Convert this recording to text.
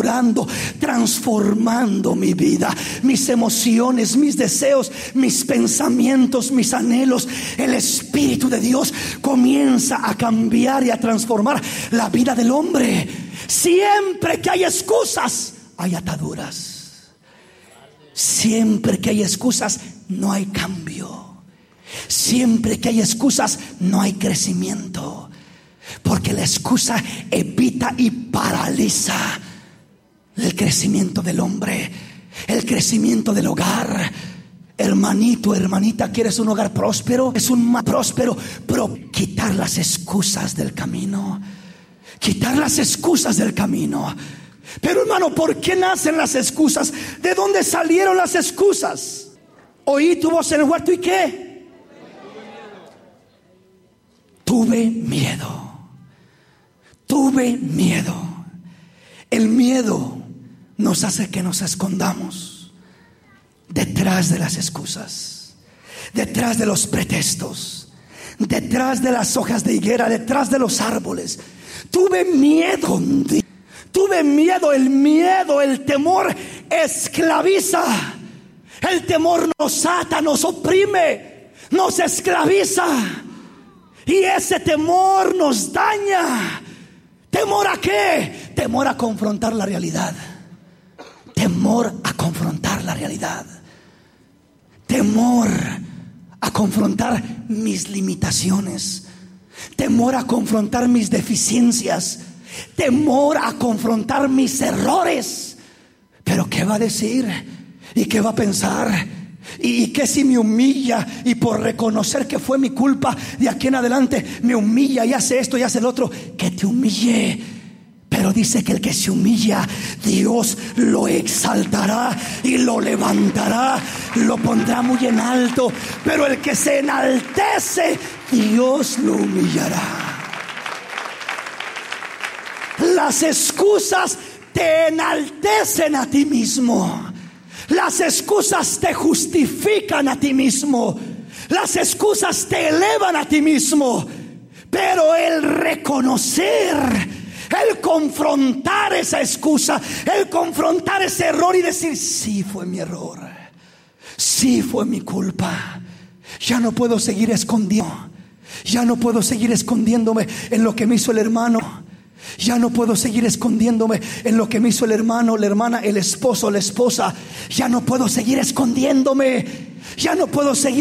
restaurando, transformando mi vida, mis emociones, mis deseos, mis pensamientos, mis anhelos. El Espíritu de Dios comienza a cambiar y a transformar la vida del hombre. Siempre que hay excusas, hay ataduras. Siempre que hay excusas, no hay cambio. Siempre que hay excusas, no hay crecimiento. Porque la excusa evita y paraliza el crecimiento del hombre, el crecimiento del hogar. Hermanito, hermanita, ¿quieres un hogar próspero? Es un más próspero, pero quitar las excusas del camino. Quitar las excusas del camino. Pero hermano, ¿por qué nacen las excusas? ¿De dónde salieron las excusas? Oí tu voz en el huerto, ¿y qué? Tuve miedo. Tuve miedo. El miedo nos hace que nos escondamos detrás de las excusas, detrás de los pretextos, detrás de las hojas de higuera, detrás de los árboles. Tuve miedo. Tuve miedo. El temor esclaviza. El temor nos ata, nos oprime, nos esclaviza. Y ese temor nos daña. ¿Temor a qué? Temor a confrontar la realidad. Temor a confrontar la realidad. Temor a confrontar mis limitaciones. Temor a confrontar mis deficiencias. Temor a confrontar mis errores. Pero ¿qué va a decir? ¿Y qué va a pensar? ¿Y qué si me humilla? Y por reconocer que fue mi culpa, de aquí en adelante me humilla y hace esto y hace el otro. Que te humille. Pero dice que el que se humilla, Dios lo exaltará y lo levantará, lo pondrá muy en alto. Pero el que se enaltece, Dios lo humillará. Las excusas te enaltecen a ti mismo. Las excusas te justifican a ti mismo. Las excusas te elevan a ti mismo. Pero el reconocer, el confrontar esa excusa, el confrontar ese error y decir: sí, fue mi error, sí, fue mi culpa. Ya no puedo seguir escondiendo. Ya no puedo seguir escondiéndome en lo que me hizo el hermano. Ya no puedo seguir escondiéndome en lo que me hizo el hermano, la hermana, el esposo, la esposa. Ya no puedo seguir escondiéndome. Ya no puedo seguir